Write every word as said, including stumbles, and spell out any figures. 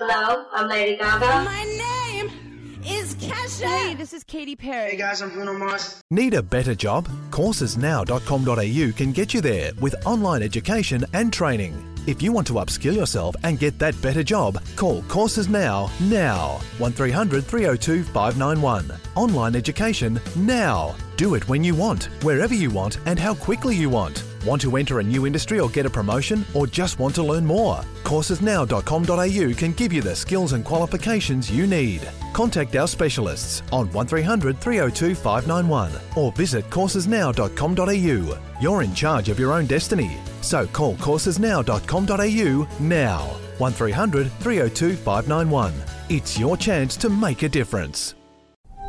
Hello, I'm Lady Gaga. My name is Kesha. Hey, this is Katy Perry. Hey guys, I'm Bruno Mars. Need a better job? courses now dot com dot a u can get you there with online education and training. If you want to upskill yourself and get that better job, call Courses Now, now. one three hundred three oh two five nine one. Online education now. Do it when you want, wherever you want and how quickly you want. Want to enter a new industry or get a promotion or just want to learn more? courses now dot com dot a u can give you the skills and qualifications you need. Contact our specialists on one three hundred three oh two five nine one or visit courses now dot com dot a u. You're in charge of your own destiny. So call courses now dot com dot a u now. one three hundred three oh two five nine one. It's your chance to make a difference.